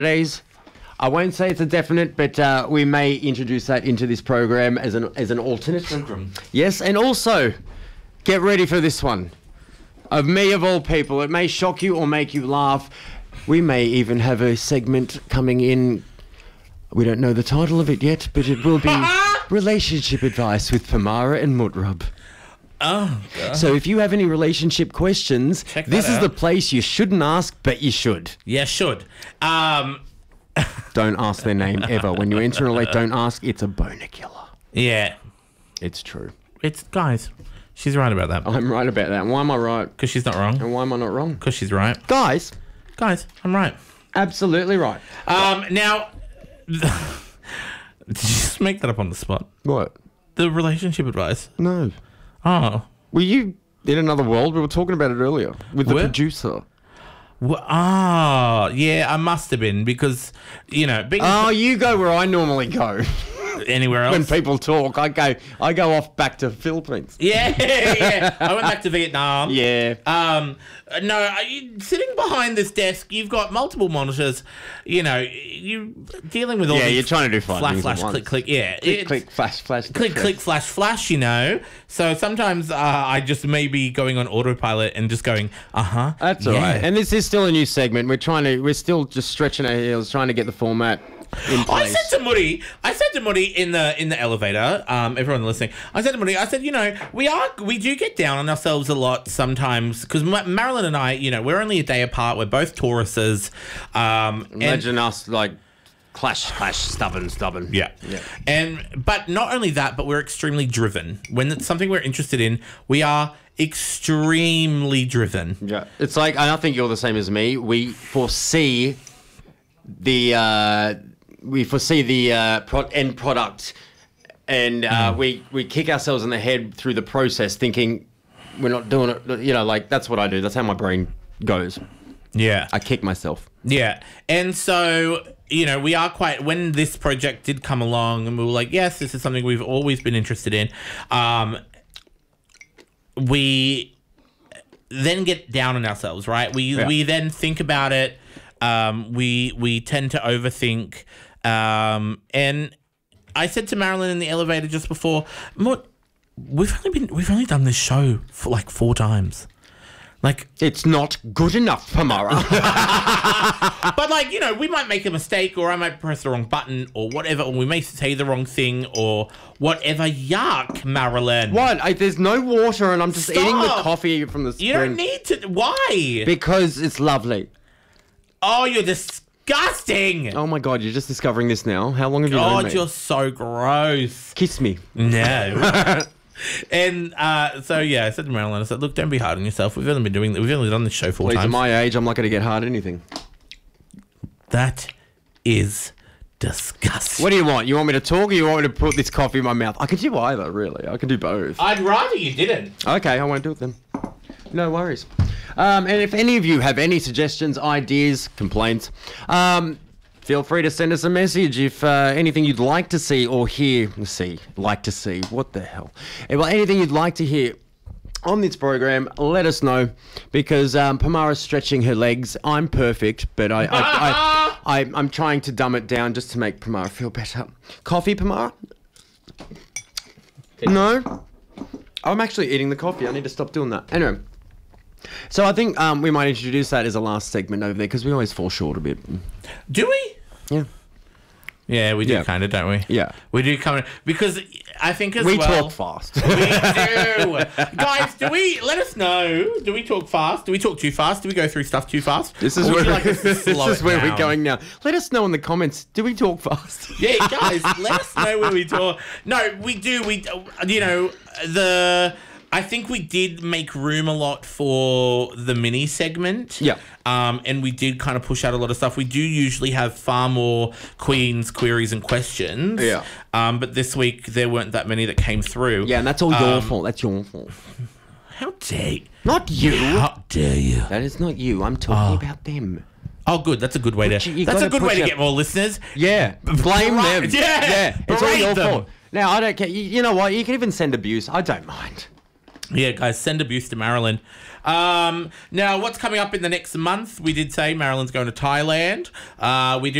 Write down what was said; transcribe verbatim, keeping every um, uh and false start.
Saturdays. I won't say it's a definite, but uh, we may introduce that into this program as an as an alternate program. Yes, and also get ready for this one. Of me of all people, it may shock you or make you laugh. We may even have a segment coming in. We don't know the title of it yet, but it will be Relationship Advice with Pamara and Mutrub. Oh, God. So if you have any relationship questions, Check this that is out. the place you shouldn't ask, but you should. Yeah, should. Um, Don't ask their name ever. When you enter a relate, don't ask. It's a boner killer. yeah. It's true. It's, guys, she's right about that. I'm right about that. Why am I right? Because she's not wrong. And why am I not wrong? Because she's right. Guys, Guys, I'm right. absolutely right. Um, now, did you just make that up on the spot? What? The relationship advice? No. Oh. Were you in another world? We were talking about it earlier with the Where? producer. Well, ah, yeah, I must have been because, you know, being Oh, you go where I normally go. anywhere else. When people talk, I go I go off back to Philippines. Yeah, yeah. I went back to Vietnam. Yeah. Um, no, I- sitting behind this desk, you've got multiple monitors. You know, you dealing with all Yeah, these you're trying to do five flash, things at flash, once. click, click. Yeah, Click, It's- click, flash, flash. click, click, flash, flash. You know, so sometimes uh, I just may be going on autopilot and just going, uh huh. That's all right. And this is still a new segment. We're trying to, we're still just stretching our heels, trying to get the format in I place. said to Moody, I said to Moody in the in the elevator, um, everyone listening, I said to Moody, I said, you know, we are we do get down on ourselves a lot sometimes because Marilyn and I, you know, we're only a day apart. We're both Tauruses. Um, and- Imagine us like clash, clash, stubborn, stubborn. Yeah. Yeah. And but not only that, but we're extremely driven. When it's something we're interested in, we are extremely driven. Yeah. It's like, and I think you're the same as me. We foresee the uh, we foresee the uh, pro- end product, and uh, we we kick ourselves in the head through the process, thinking we're not doing it. You know, like that's what I do. That's how my brain goes. Yeah. I kick myself. Yeah. And so, you know, we are quite, when this project did come along and we were like, yes, this is something we've always been interested in, um, we then get down on ourselves, right? We Yeah. we then think about it. Um, we we tend to overthink. Um, and I said to Marilyn in the elevator just before, "Mut, we've only been we've only done this show for like four times. Like, It's not good enough, Pamara. but like, you know, we might make a mistake, or I might press the wrong button, or whatever, or we may say the wrong thing, or whatever. Yuck, Marilyn. What? I, there's no water, and I'm just eating the Stop. coffee from the spring. You don't need to. Why? Because it's lovely. Oh, you're disgusting. Oh my god, you're just discovering this now. How long have you known God, me? you're so gross. Kiss me. No. And uh, so yeah, I said to Marilyn, I said, look, don't be hard on yourself. We've only been doing, we've only done this show four Please, at times. my age, I'm not going to get hard at anything. That is disgusting. What do you want? You want me to talk, or you want me to put this coffee in my mouth? I can do either, really. I can do both. I'd rather you didn't. Okay, I won't do it then. No worries. Um, and if any of you have any suggestions, ideas, complaints, um, feel free to send us a message if uh, anything you'd like to see or hear. See, like to see. What the hell? Eh, Well, anything you'd like to hear on this program, let us know, because um, Pamara's stretching her legs. I'm perfect, but I, I, I, I, I'm trying to dumb it down just to make Pamara feel better. Coffee, Pamara? No? I'm actually eating the coffee. I need to stop doing that. Anyway. So I think um, we might introduce that as a last segment over there, because we always fall short a bit. Do we? Yeah. Yeah, we do Yeah. kind of, don't we? Yeah. We do kind of, because I think as We well... talk fast. We do. Guys, do we, let us know, do we talk fast? Do we talk too fast? Do we go through stuff too fast? This is Or would where, you like us to this slow is it where we're down? going now. Let us know in the comments. Do we talk fast? Yeah, guys, let us know where we talk. No, we do. We, you know, the... I think we did make room a lot for the mini segment. Yeah. Um, and we did kind of push out a lot of stuff. We do usually have far more queens, queries, and questions. Yeah. Um, but this week there weren't that many that came through. Yeah, and that's all your Um, fault. That's your fault. How dare you? Not you. How dare you? That is not you. I'm talking about them. Oh, good. That's a good way to. you- you that's a gotta good put way to your- get more listeners. Yeah. Blame Berate- them. Yeah, Yeah. It's all berate your them. fault. Now, I don't care. You, you know what? You can even send abuse. I don't mind. Yeah, guys, send abuse to Marilyn. Um, now, what's coming up in the next month? We did say Marilyn's going to Thailand. Uh, we do